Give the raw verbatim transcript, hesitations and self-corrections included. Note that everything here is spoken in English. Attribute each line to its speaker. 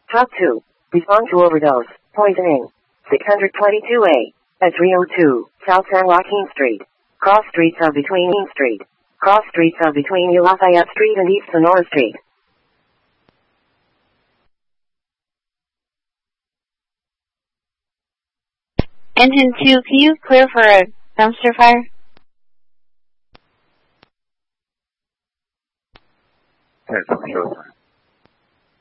Speaker 1: Top two. Respond to overdose, poisoning. six twenty-two A. At three oh two, South San Joaquin Street. Cross streets are between Main Street. Cross streets are between U Lafayette Street and East Sonora Street.
Speaker 2: Engine two, can you clear for a dumpster fire?
Speaker 3: Yes, I'm sure.